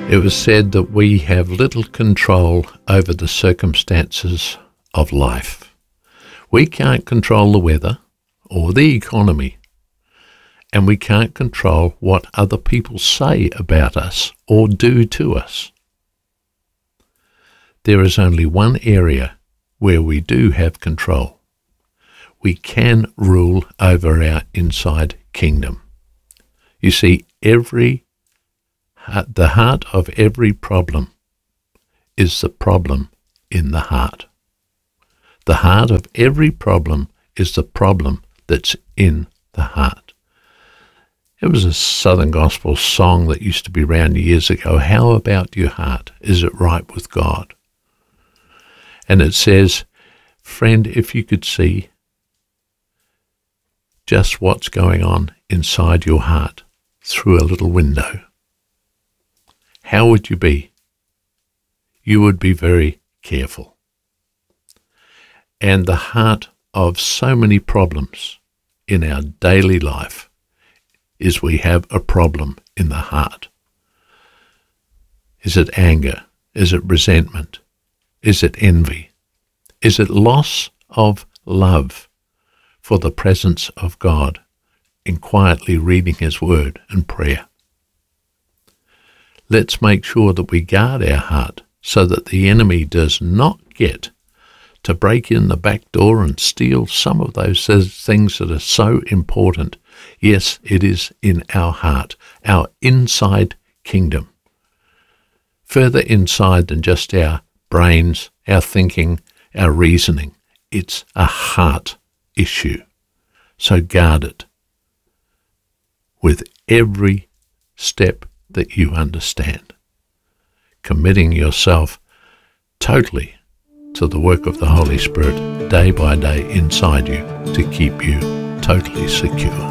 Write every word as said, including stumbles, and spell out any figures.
It was said that we have little control over the circumstances of life. We can't control the weather or the economy, and we can't control what other people say about us or do to us. There is only one area where we do have control. We can rule over our inside kingdom. You see, every the heart of every problem is the problem in the heart. The heart of every problem is the problem that's in the heart. It was a Southern Gospel song that used to be around years ago. How about your heart? Is it right with God? And it says, friend, if you could see just what's going on inside your heart through a little window, how would you be? You would be very careful. And the heart of so many problems in our daily life is we have a problem in the heart. Is it anger? Is it resentment? Is it envy? Is it loss of love for the presence of God in quietly reading His Word and prayer? Let's make sure that we guard our heart so that the enemy does not get to break in the back door and steal some of those things that are so important. Yes, it is in our heart, our inside kingdom. Further inside than just our brains, our thinking, our reasoning. It's a heart issue. So guard it with every step that you understand, committing yourself totally to the work of the Holy Spirit day by day inside you to keep you totally secure.